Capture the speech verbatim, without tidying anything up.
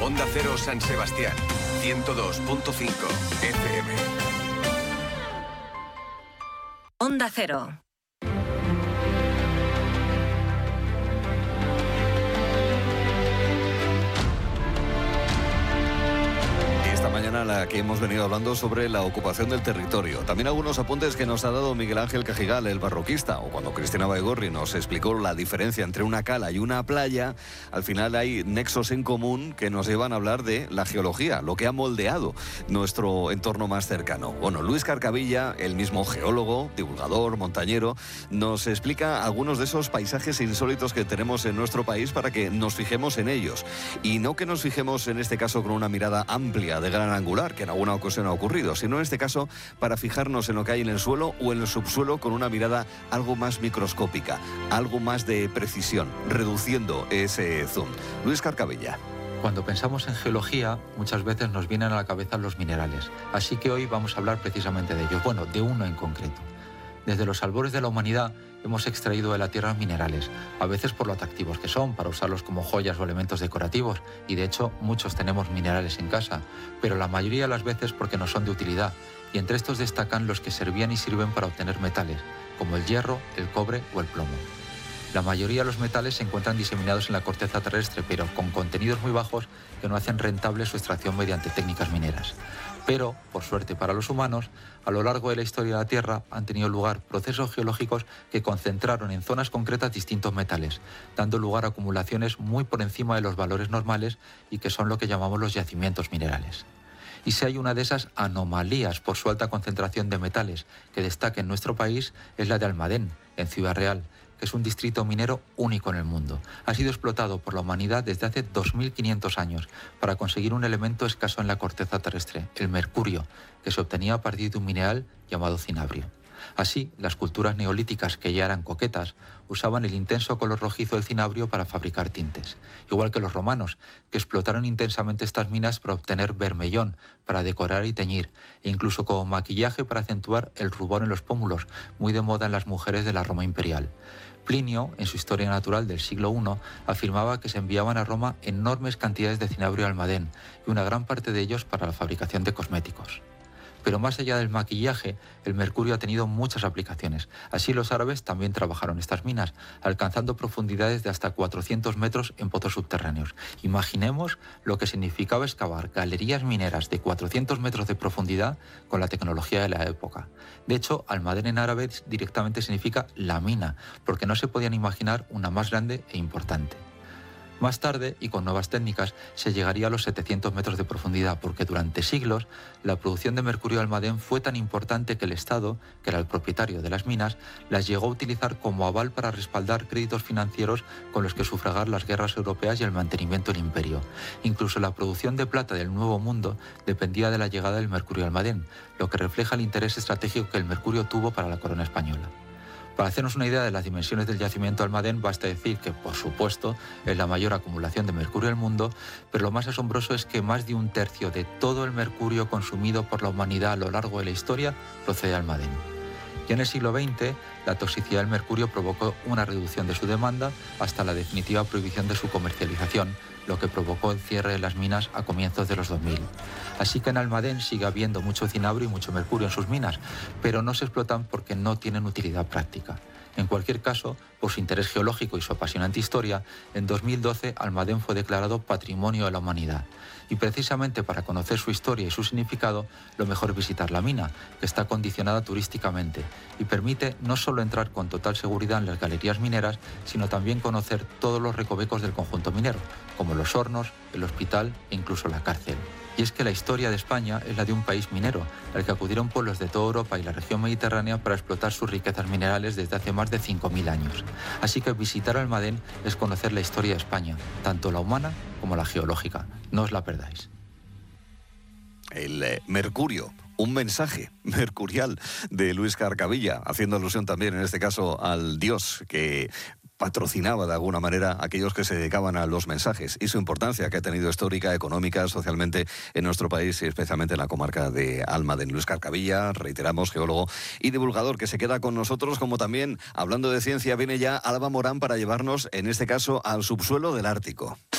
Onda Cero San Sebastián, ciento dos punto cinco F M. Onda Cero. Mañana la que hemos venido hablando sobre la ocupación del territorio. También algunos apuntes que nos ha dado Miguel Ángel Cajigal, el barroquista, o cuando Cristina Baigorri nos explicó la diferencia entre una cala y una playa. Al final hay nexos en común que nos llevan a hablar de la geología, lo que ha moldeado nuestro entorno más cercano. Bueno, Luis Carcavilla, el mismo geólogo, divulgador, montañero, nos explica algunos de esos paisajes insólitos que tenemos en nuestro país para que nos fijemos en ellos. Y no que nos fijemos en este caso con una mirada amplia de gran angular, que en alguna ocasión ha ocurrido, sino en este caso para fijarnos en lo que hay en el suelo o en el subsuelo con una mirada algo más microscópica, algo más de precisión, reduciendo ese zoom. Luis Carcavilla. Cuando pensamos en geología, muchas veces nos vienen a la cabeza los minerales, así que hoy vamos a hablar precisamente de ellos, bueno, de uno en concreto. Desde los albores de la humanidad hemos extraído de la tierra minerales, a veces por lo atractivos que son, para usarlos como joyas o elementos decorativos, y de hecho muchos tenemos minerales en casa, pero la mayoría de las veces porque no son de utilidad, y entre estos destacan los que servían y sirven para obtener metales, como el hierro, el cobre o el plomo. La mayoría de los metales se encuentran diseminados en la corteza terrestre, pero con contenidos muy bajos que no hacen rentable su extracción mediante técnicas mineras. Pero, por suerte para los humanos, a lo largo de la historia de la Tierra han tenido lugar procesos geológicos que concentraron en zonas concretas distintos metales, dando lugar a acumulaciones muy por encima de los valores normales y que son lo que llamamos los yacimientos minerales. Y si hay una de esas anomalías por su alta concentración de metales que destaca en nuestro país, es la de Almadén, en Ciudad Real, que es un distrito minero único en el mundo. Ha sido explotado por la humanidad desde hace dos mil quinientos años para conseguir un elemento escaso en la corteza terrestre, el mercurio, que se obtenía a partir de un mineral llamado cinabrio. Así, las culturas neolíticas, que ya eran coquetas, usaban el intenso color rojizo del cinabrio para fabricar tintes, igual que los romanos, que explotaron intensamente estas minas para obtener bermellón, para decorar y teñir, e incluso como maquillaje para acentuar el rubor en los pómulos, muy de moda en las mujeres de la Roma imperial. Plinio, en su Historia Natural del siglo primero, afirmaba que se enviaban a Roma enormes cantidades de cinabrio Almadén, y una gran parte de ellos para la fabricación de cosméticos. Pero más allá del maquillaje, el mercurio ha tenido muchas aplicaciones. Así los árabes también trabajaron estas minas, alcanzando profundidades de hasta cuatrocientos metros en pozos subterráneos. Imaginemos lo que significaba excavar galerías mineras de cuatrocientos metros de profundidad con la tecnología de la época. De hecho, Almadén en árabe directamente significa la mina, porque no se podían imaginar una más grande e importante. Más tarde, y con nuevas técnicas, se llegaría a los setecientos metros de profundidad, porque durante siglos la producción de mercurio de Almadén fue tan importante que el Estado, que era el propietario de las minas, las llegó a utilizar como aval para respaldar créditos financieros con los que sufragar las guerras europeas y el mantenimiento del imperio. Incluso la producción de plata del Nuevo Mundo dependía de la llegada del mercurio de Almadén, lo que refleja el interés estratégico que el mercurio tuvo para la corona española. Para hacernos una idea de las dimensiones del yacimiento Almadén, basta decir que, por supuesto, es la mayor acumulación de mercurio del mundo, pero lo más asombroso es que más de un tercio de todo el mercurio consumido por la humanidad a lo largo de la historia procede de Almadén. Ya en el siglo veinte, la toxicidad del mercurio provocó una reducción de su demanda hasta la definitiva prohibición de su comercialización, lo que provocó el cierre de las minas a comienzos de los dos mil. Así que en Almadén sigue habiendo mucho cinabrio y mucho mercurio en sus minas, pero no se explotan porque no tienen utilidad práctica. En cualquier caso, por su interés geológico y su apasionante historia, en dos mil doce Almadén fue declarado Patrimonio de la Humanidad. Y precisamente para conocer su historia y su significado, lo mejor es visitar la mina, que está condicionada turísticamente y permite no solo entrar con total seguridad en las galerías mineras, sino también conocer todos los recovecos del conjunto minero, como los hornos, el hospital e incluso la cárcel. Y es que la historia de España es la de un país minero, al que acudieron pueblos de toda Europa y la región mediterránea para explotar sus riquezas minerales desde hace más de cinco mil años. Así que visitar Almadén es conocer la historia de España, tanto la humana como la geológica. No os la perdáis. El eh, mercurio, un mensaje mercurial de Luis Carcavilla, haciendo alusión también en este caso al dios que patrocinaba de alguna manera a aquellos que se dedicaban a los mensajes y su importancia que ha tenido histórica, económica, socialmente en nuestro país y especialmente en la comarca de Almadén. Luis Carcavilla, reiteramos, geólogo y divulgador que se queda con nosotros, como también, hablando de ciencia, viene ya Alba Morán para llevarnos, en este caso, al subsuelo del Ártico.